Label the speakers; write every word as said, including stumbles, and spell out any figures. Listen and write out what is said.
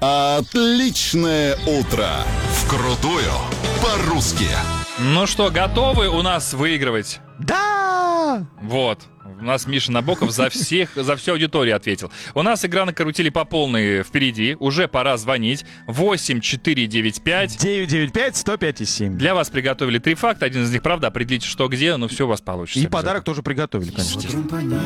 Speaker 1: Отличное утро. Вкрутую по-русски.
Speaker 2: Ну что, готовы у нас выигрывать?
Speaker 3: Да!
Speaker 2: Вот. У нас Миша Набоков за всех, за всю аудиторию ответил. У нас игра на карутиле по полной впереди. Уже пора звонить. восемь четыре девять пять.
Speaker 3: девять девять пять сто пять и семь.
Speaker 2: Для вас приготовили три факта. Один из них, правда, определите, что где, но все у вас получится.
Speaker 3: И подарок тоже приготовили, конечно.